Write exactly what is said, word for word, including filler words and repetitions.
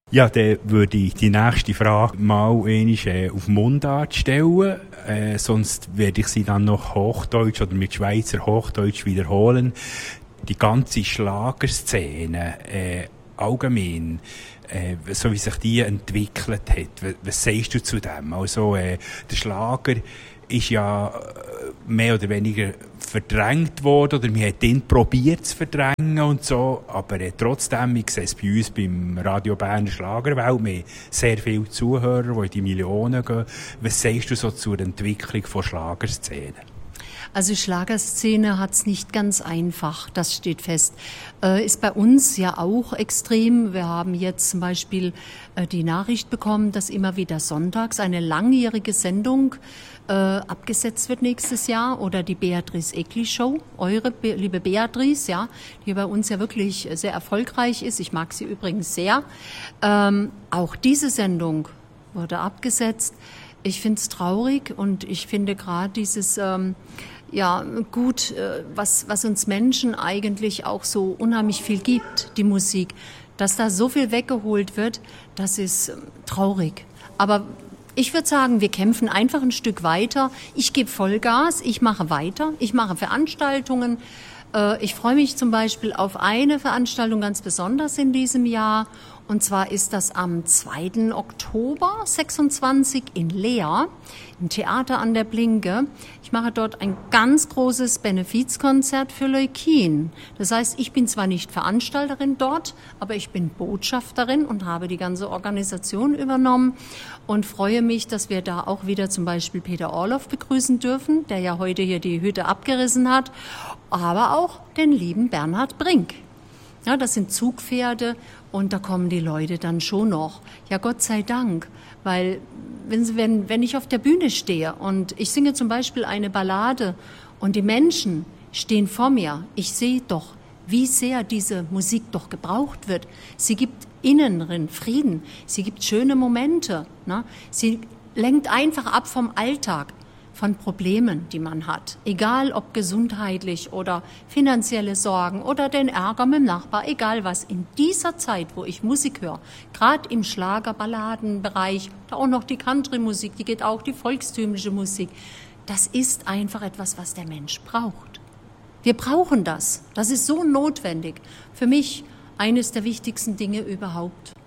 Ja, dann würde ich die nächste Frage mal einmal, äh, auf Mundart stellen. Äh, sonst werde ich sie dann noch Hochdeutsch oder mit Schweizer Hochdeutsch wiederholen. Die ganze Schlagerszene, äh, allgemein, äh, so wie sich die entwickelt hat, was, was sagst du zu dem? Also, äh, der Schlager ist ja mehr oder weniger verdrängt worden, oder wir haben den probiert zu verdrängen und so, aber äh, trotzdem, ich sehe es bei uns beim Radio Berner Schlagerwelt, wir haben sehr viele Zuhörer, die in die Millionen gehen. Was sagst du so zur Entwicklung von Schlagerszenen? Also Schlagerszene hat's nicht ganz einfach, das steht fest. Äh, ist bei uns ja auch extrem. Wir haben jetzt zum Beispiel äh, die Nachricht bekommen, dass immer wieder sonntags eine langjährige Sendung äh, abgesetzt wird nächstes Jahr, oder die Beatrice Egli Show, eure Be- liebe Beatrice, ja, die bei uns ja wirklich sehr erfolgreich ist. Ich mag sie übrigens sehr. Ähm, auch diese Sendung wurde abgesetzt. Ich finde es traurig, und ich finde gerade dieses ähm, ja gut, äh, was was uns Menschen eigentlich auch so unheimlich viel gibt, die Musik, dass da so viel weggeholt wird, das ist äh, traurig. Aber ich würde sagen, wir kämpfen einfach ein Stück weiter. Ich gebe Vollgas, ich mache weiter, ich mache Veranstaltungen. Äh, ich freue mich zum Beispiel auf eine Veranstaltung ganz besonders in diesem Jahr. Und zwar ist das am zweiten Oktober sechsundzwanzig in Leer, im Theater an der Blinke. Ich mache dort ein ganz großes Benefizkonzert für Leukien. Das heißt, ich bin zwar nicht Veranstalterin dort, aber ich bin Botschafterin und habe die ganze Organisation übernommen und freue mich, dass wir da auch wieder zum Beispiel Peter Orloff begrüßen dürfen, der ja heute hier die Hütte abgerissen hat, aber auch den lieben Bernhard Brink. Ja, das sind Zugpferde, und da kommen die Leute dann schon noch. Ja, Gott sei Dank, weil wenn, sie, wenn, wenn ich auf der Bühne stehe und ich singe zum Beispiel eine Ballade und die Menschen stehen vor mir, ich sehe doch, wie sehr diese Musik doch gebraucht wird. Sie gibt inneren Frieden, sie gibt schöne Momente, ne? Sie lenkt einfach ab vom Alltag, von Problemen, die man hat. Egal ob gesundheitlich oder finanzielle Sorgen oder den Ärger mit dem Nachbar, egal was. In dieser Zeit, wo ich Musik höre, gerade im Schlager-Balladenbereich, da auch noch die Country-Musik, die geht auch, die volkstümliche Musik, das ist einfach etwas, was der Mensch braucht. Wir brauchen das. Das ist so notwendig. Für mich eines der wichtigsten Dinge überhaupt.